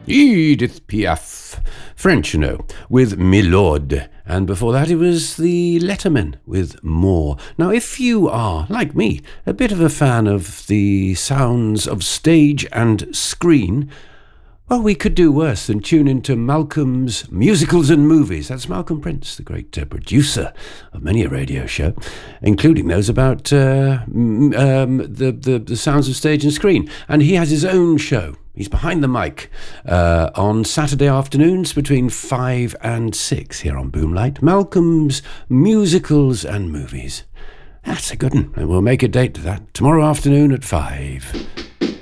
Edith Piaf, French, you know, with Milord. And before that it was the Lettermen with More. Now, if you are, like me, a bit of a fan of the sounds of stage and screen, well, we could do worse than tune into Malcolm's Musicals and Movies. That's Malcolm Prince, the great producer of many a radio show, including those about the sounds of stage and screen. And he has his own show. He's behind the mic on Saturday afternoons between 5 and 6 here on Boomlight. Malcolm's Musicals and Movies. That's a good one. And we'll make a date to that tomorrow afternoon at 5.